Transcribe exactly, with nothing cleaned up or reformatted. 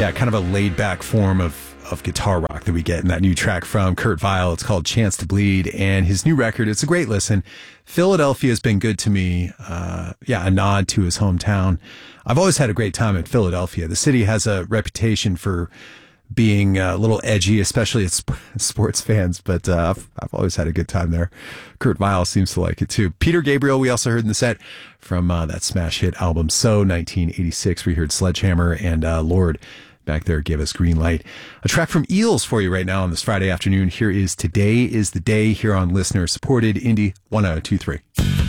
Yeah, kind of a laid-back form of, of guitar rock that we get in that new track from Kurt Vile. It's called Chance to Bleed, and his new record, it's a great listen. Philadelphia has been good to me. Uh, yeah, a nod to his hometown. I've always had a great time in Philadelphia. The city has a reputation for being a little edgy, especially at sp- sports fans, but uh, I've, I've always had a good time there. Kurt Vile seems to like it too. Peter Gabriel, we also heard in the set from uh, that smash hit album So nineteen eighty-six. We heard Sledgehammer, and uh, Lord back there gave us Green Light. A track from Eels for you right now on this Friday afternoon. Here is Today is the Day here on listener supported Indie one oh two three.